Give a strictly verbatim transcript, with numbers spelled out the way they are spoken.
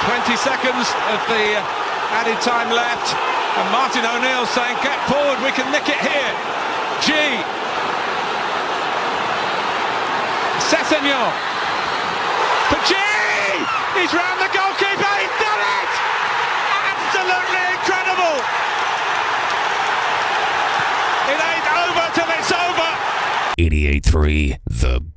twenty seconds of the added time left, and Martin O'Neill saying, get forward, we can nick it here. G. Sessegnon. For G! He's round the goalkeeper, he's done it! Absolutely incredible! It ain't over till it's over! eighty-eight point three The